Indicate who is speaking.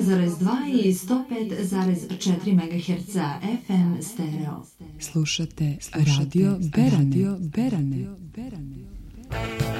Speaker 1: 107,2 i 105,4 MHz FM stereo.
Speaker 2: Slušate Radio Berane.